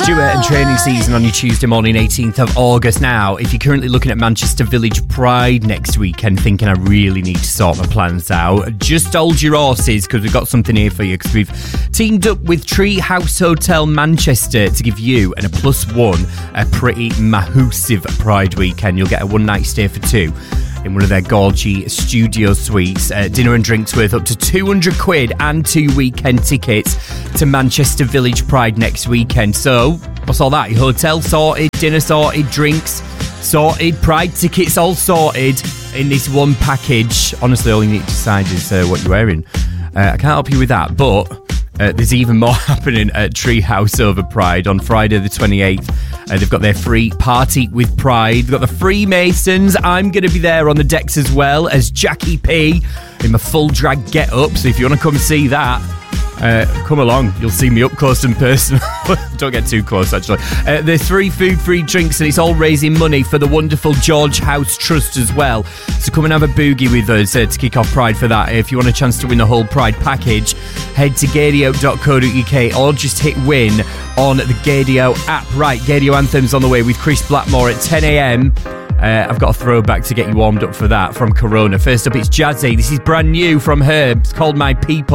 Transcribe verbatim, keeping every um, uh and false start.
Stuart and training season on your Tuesday morning, eighteenth of August. Now, if you're currently looking at Manchester Village Pride next weekend, thinking I really need to sort my plans out, just hold your horses because we've got something here for you, because we've teamed up with Tree House Hotel Manchester to give you and a plus one a pretty massive Pride weekend. You'll get a one night stay for two in one of their gorgy studio suites. Uh, dinner and drinks worth up to two hundred quid and two weekend tickets to Manchester Village Pride next weekend. So, what's all that? Your hotel sorted, dinner sorted, drinks sorted, Pride tickets all sorted in this one package. Honestly, all you need to decide is uh, what you're wearing. Uh, I can't help you with that, but uh, there's even more happening at Treehouse over Pride on Friday the twenty-eighth. Uh, they've got their free Party with Pride. They've got the Freemasons. I'm going to be there on the decks as well as Jackie P in my full drag get-up. So if you want to come see that, uh, come along. You'll see me up close and personal. Don't get too close, actually. Uh, there's free food, free drinks, and it's all raising money for the wonderful George House Trust as well. So come and have a boogie with us uh, to kick off Pride for that. If you want a chance to win the whole Pride package, head to gadio dot co dot uk or just hit win on the Gadio app. Right, Gadio Anthem's on the way with Chris Blackmore at ten a.m. Uh, I've got a throwback to get you warmed up for that from Corona. First up, it's Jazzy. This is brand new from her. It's called My People.